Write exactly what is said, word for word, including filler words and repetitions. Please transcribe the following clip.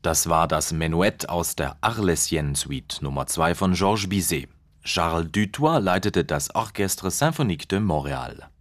Das war das Menuett aus der Arlésienne-Suite Nummer zwei von Georges Bizet. Charles Dutoit leitete das Orchestre Symphonique de Montréal.